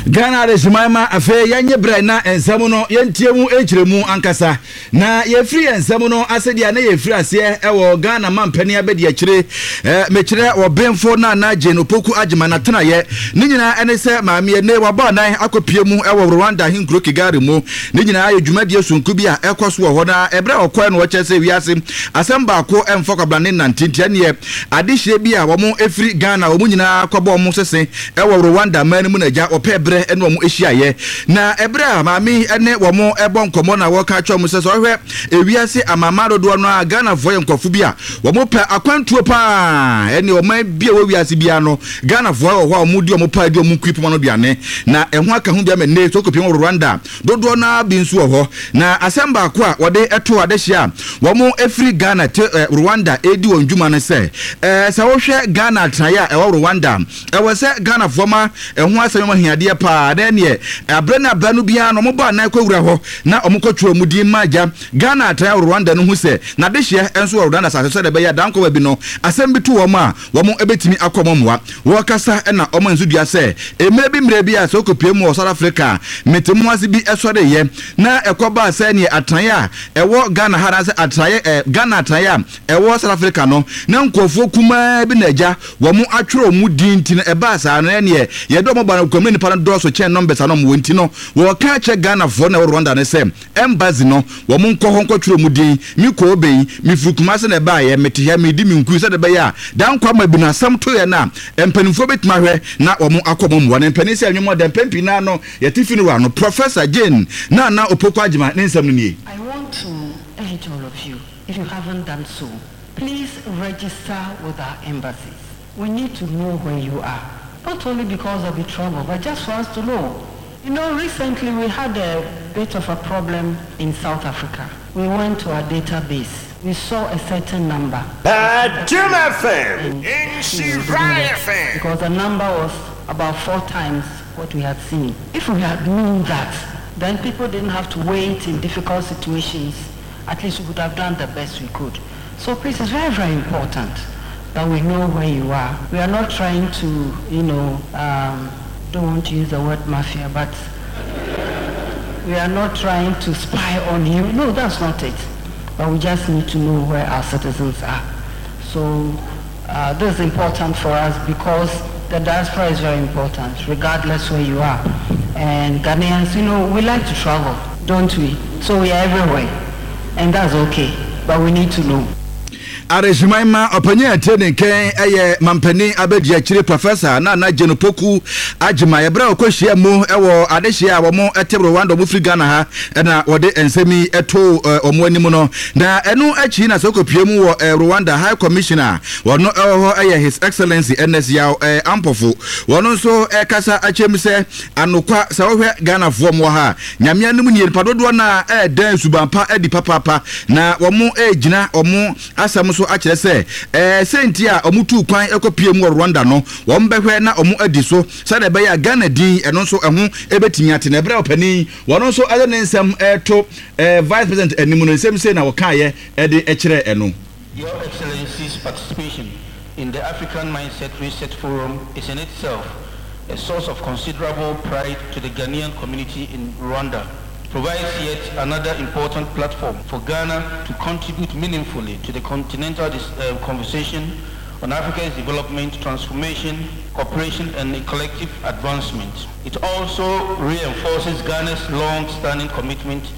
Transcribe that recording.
Ghana de Shimaima afe yanye bra na ensam no yentie mu enkyeremu ankasa na yefiri ensam no asedia na yefiri ase ewo Ghana mampani abedi akire mekire obenfo na Jane Opoku Agima na tena ye ni nyina ene se maame ne waba nan akopie mu ewo Rwanda hinkro Kigali mu ni nyina aye dwumadie sonku bi a ekoso ho na ebre okwa na wo kyese wiase asem baako emfo kwablane nantintia ne adehye bi a wo mo efiri Ghana wo mu nyina kwabo mo sese ewo Rwanda man mu na gya ope ebre ene wo mo ehyiaye na ebre a maame ene wo mo ebo nkomo na wo ka twom sese ohwe ewiase amama dodo no a Ghana voye nkofo bi a wo mo pe akwantuo pa ene wo man bi a wo wiase bia no Ghana voye wo ho mo di mo pa di mo kwipom no biane na eho aka ho bia me ne so kopim Rwanda dodo na bi nso ho na asem baako a wo de eto adehye a wo mo efiri Ghana te Rwanda edi won dwuma ne se se wo hwe Ghana traya e wo Rwanda e wo se Ghana foma eho asem ma hiade pa na ne abre na abra no bia no mo ba na kwawura ho na omukotwo mudi maja Ghana traya Rwanda no hu se na dehye enso Rwanda sa se de be ya danko wa bi no asem bi to wo ma wo mo ebetimi akomomwa wo kasa na omo nsu dua se emre bi a so kopie mu South Africa metemu ase bi esore ye na ekoba se ne atanya ewo Ghana hara se atraye Ghana atanya ewo South Africa no na nkofo kuma bi naja wo mo atwero mu dinti na eba sa na ne ye do mo ba na komni pa no do so chen numbers no mo wonti no wo ka che Ghana fo na Rwanda ne se embassy no wo mo nkoho nkotwero mu din mi ko obei mi fukuma se na ba ye mete ya mi di mi nku se de be ya dan kwa ma bi na sam to ye na empanimfo betima hwe na wo mo akomom wo na empanisi anwemo da pempi na no ye tifini wa no Professor Jane na Opoku Agima ne nsam no nie. I want to urge all of you, if you haven't done so, please register with our embassies. We need to know where you are, not only because of the trouble, but just for us to know. You know, recently we had a bit of a problem in South Africa. We went to our database. We saw a certain number. Jim FM in Shirai FM. Because the number was about 4 times what we had seen. If we had known that, then people didn't have to wait in difficult situations. At least we would have done the best we could. So please, it's very, very important that we know where you are. We are not trying to, don't want to use the word mafia, but we are not trying to spy on you. No, that's not it. But we just need to know where our citizens are. So this is important for us because the diaspora is very important, regardless where you are. And Ghanaians, we like to travel, don't we? So we are everywhere. And that's okay. But we need to know. Arejimaima opanya atene ken eye mampani abedi akire Professor na Jane Opoku Agima ebra okohia mu ewo adehia a wo mo etebro Rwanda mo firi Ghana ha na wode ensemi eto omo anim no na enu achi na so kopie mu wo Rwanda High Commissioner wono ewo eye His Excellency NS Yao Ampofo wono so kasa achem se anokwa sa wo hwe Ghana fo mo ha nyame anim nie padodo na dan subampa edi papa na wo mo gina omo asam so akire se senti a omutu kwan ekopie mu Rwanda no wo mbehwe na omu adi so sa de be ya Ghana din eno so ehu ebetimi ate na ebra opani wono so ale nsem to Vice President enimu no nsem se na wo kaaye ede ekire eno. Your Excellency's participation in the African Mindset Reset Forum is in itself a source of considerable pride to the Ghanaian community in Rwanda. Provides yet another important platform for Ghana to contribute meaningfully to the continental conversation on Africa's development, transformation, cooperation, and collective advancement. It also reinforces Ghana's long-standing commitment